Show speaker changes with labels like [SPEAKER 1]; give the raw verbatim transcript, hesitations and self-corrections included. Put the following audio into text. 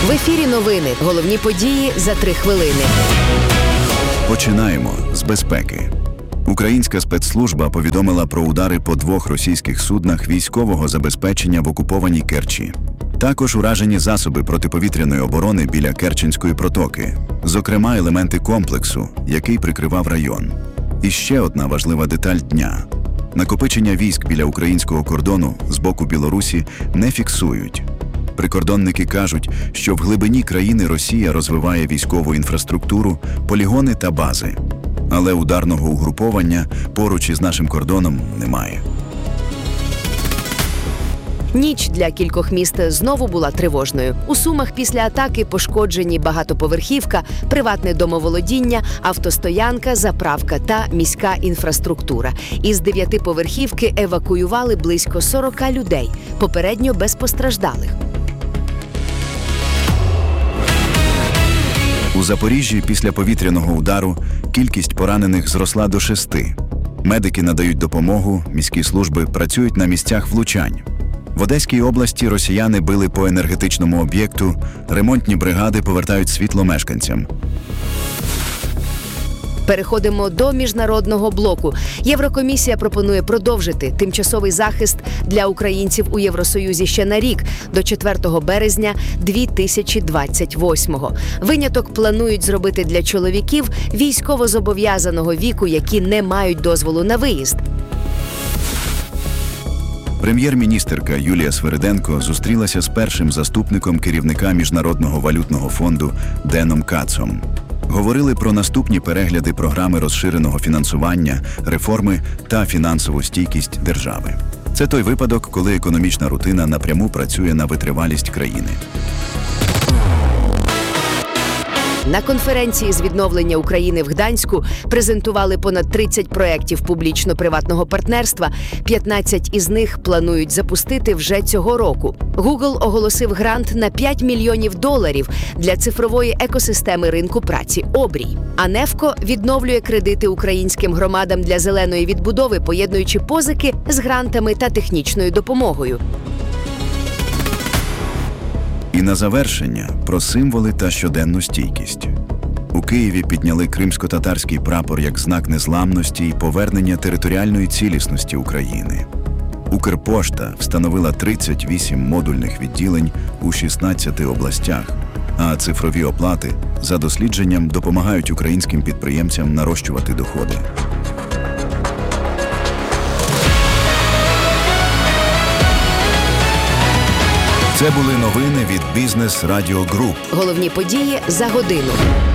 [SPEAKER 1] В ефірі новини. Головні події за три хвилини.
[SPEAKER 2] Починаємо з безпеки. Українська спецслужба повідомила про удари по двох російських суднах військового забезпечення в окупованій Керчі. Також уражені засоби протиповітряної оборони біля Керченської протоки, зокрема елементи комплексу, який прикривав район. І ще одна важлива деталь дня. Накопичення військ біля українського кордону з боку Білорусі не фіксують. Прикордонники кажуть, що в глибині країни Росія розвиває військову інфраструктуру, полігони та бази. Але ударного угруповання поруч із нашим кордоном немає.
[SPEAKER 1] Ніч для кількох міст знову була тривожною. У Сумах після атаки пошкоджені багатоповерхівка, приватне домоволодіння, автостоянка, заправка та міська інфраструктура. Із дев'ятиповерхівки евакуювали близько сорока людей, попередньо без постраждалих.
[SPEAKER 2] У Запоріжжі після повітряного удару кількість поранених зросла до шести. Медики надають допомогу, міські служби працюють на місцях влучань. В Одеській області росіяни били по енергетичному об'єкту, ремонтні бригади повертають світло мешканцям.
[SPEAKER 1] Переходимо до міжнародного блоку. Єврокомісія пропонує продовжити тимчасовий захист для українців у Євросоюзі ще на рік, до четвертого березня дві тисячі двадцять восьмого. Виняток планують зробити для чоловіків військовозобов'язаного віку, які не мають дозволу на виїзд.
[SPEAKER 2] Прем'єр-міністерка Юлія Свириденко зустрілася з першим заступником керівника Міжнародного валютного фонду Деном Кацом. Говорили про наступні перегляди програми розширеного фінансування, реформи та фінансову стійкість держави. Це той випадок, коли економічна рутина напряму працює на витривалість країни.
[SPEAKER 1] На конференції з відновлення України в Гданську презентували понад тридцять проєктів публічно-приватного партнерства. п'ятнадцять із них планують запустити вже цього року. Google оголосив грант на п'ять мільйонів доларів для цифрової екосистеми ринку праці «Обрій». А Нефко відновлює кредити українським громадам для зеленої відбудови, поєднуючи позики з грантами та технічною допомогою.
[SPEAKER 2] І на завершення про символи та щоденну стійкість. У Києві підняли кримсько-татарський прапор як знак незламності і повернення територіальної цілісності України. Укрпошта встановила тридцять вісім модульних відділень у шістнадцяти областях, а цифрові оплати, за дослідженням, допомагають українським підприємцям нарощувати доходи. Це були новини від Бізнес Радіо Груп.
[SPEAKER 1] Головні події за годину.